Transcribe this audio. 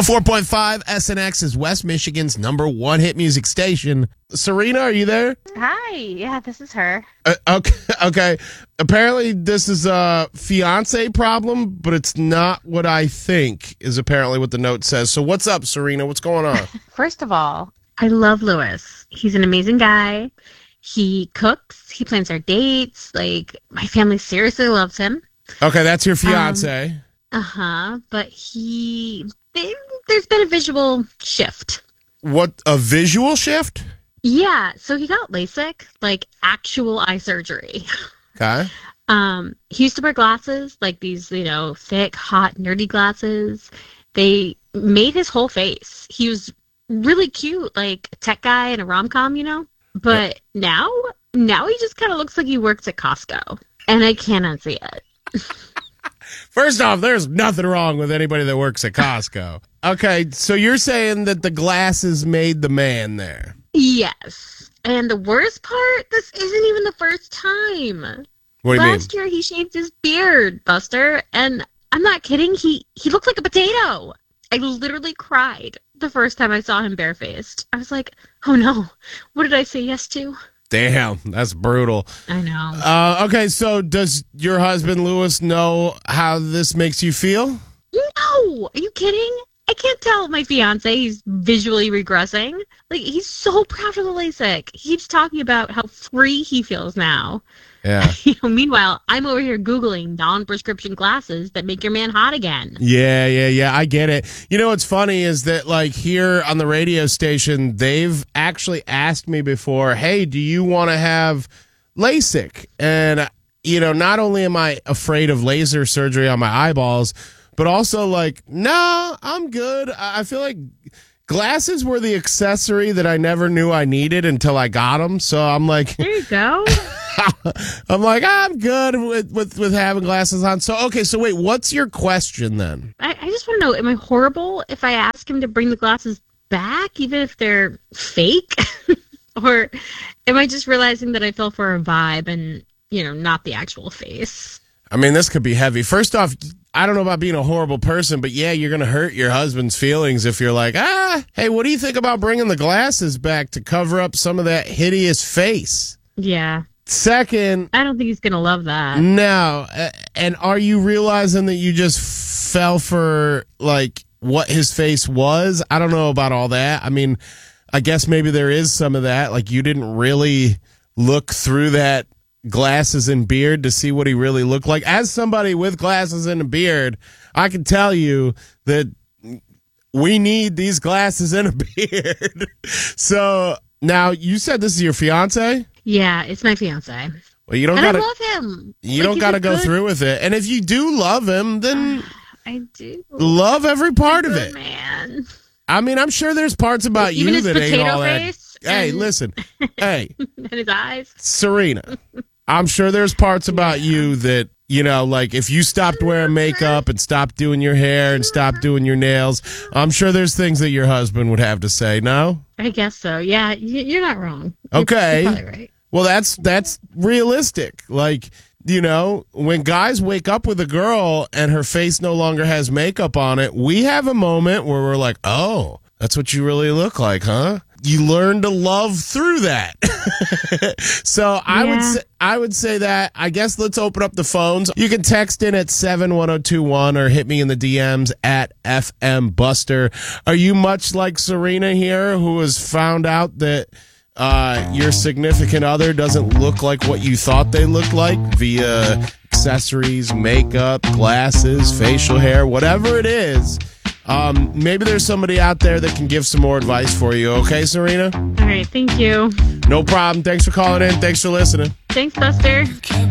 104.5 SNX is West Michigan's #1 hit music station. Serena, are you there? Hi. Yeah, this is her. Okay. Apparently, this is a fiance problem, but it's not what I think, is apparently what the note says. So what's up, Serena? What's going on? First of all, I love Lewis. He's an amazing guy. He cooks. He plans our dates. Like, my family seriously loves him. Okay, that's your fiance. But there's been a visual shift. What, a visual shift? Yeah, so he got LASIK, like actual eye surgery. Okay. He used to wear glasses, like these, thick, hot, nerdy glasses. They made his whole face. He was really cute, like a tech guy in a rom-com, But now he just kind of looks like he works at Costco. And I cannot see it. First off, there's nothing wrong with anybody that works at Costco. Okay, so you're saying that the glasses made the man there. Yes. And the worst part, this isn't even the first time. What do you mean? Last year he shaved his beard, Buster, and I'm not kidding, he looked like a potato. I literally cried the first time I saw him barefaced. I was like, oh no, what did I say yes to? Damn, that's brutal. I know. Okay, so does your husband, Lewis, know how this makes you feel? No! Are you kidding? I can't tell my fiance he's visually regressing. Like, he's so proud of the LASIK. He keeps talking about how free he feels now. Yeah. Meanwhile, I'm over here Googling non-prescription glasses that make your man hot again. Yeah. I get it. You know what's funny is that, like, here on the radio station, they've actually asked me before, hey, do you want to have LASIK? And, not only am I afraid of laser surgery on my eyeballs, but also, like, no, I'm good. I feel like glasses were the accessory that I never knew I needed until I got them. So I'm like, there you go. I'm good with having glasses on. So, okay, so wait, what's your question then? I just want to know, am I horrible if I ask him to bring the glasses back, even if they're fake? Or am I just realizing that I fell for a vibe and, not the actual face? I mean, this could be heavy. First off, I don't know about being a horrible person, but yeah, you're going to hurt your husband's feelings if you're like, hey, what do you think about bringing the glasses back to cover up some of that hideous face? Yeah. Second, I don't think he's going to love that. No. And are you realizing that you just fell for, like, what his face was? I don't know about all that. I mean, I guess maybe there is some of that. Like, you didn't really look through that glasses and beard to see what he really looked like. As somebody with glasses and a beard, I can tell you that we need these glasses and a beard. So now, you said this is your fiance? Yeah, it's my fiance. Well, you don't and gotta, I love him. You don't got to go through with it. And if you do love him, then I do love every part of it. Man, I mean, I'm sure there's parts about even you his that ain't all face that. Hey, listen. Hey, and his eyes. Serena, I'm sure there's parts about you that, like if you stopped wearing makeup and stopped doing your hair and stopped doing your nails, I'm sure there's things that your husband would have to say. No? I guess so. Yeah, you're not wrong. Okay. You're probably right. Well, that's realistic. Like, when guys wake up with a girl and her face no longer has makeup on it, we have a moment where we're like, oh, that's what you really look like, huh? You learn to love through that. So I would say that. I guess let's open up the phones. You can text in at 71021 or hit me in the DMs at FM Buster. Are you much like Serena here, who has found out that your significant other doesn't look like what you thought they looked like via accessories, makeup, glasses, facial hair, whatever it is? Maybe there's somebody out there that can give some more advice for you. Okay, Serena? All right. Thank you. No problem. Thanks for calling in. Thanks for listening. Thanks, Buster.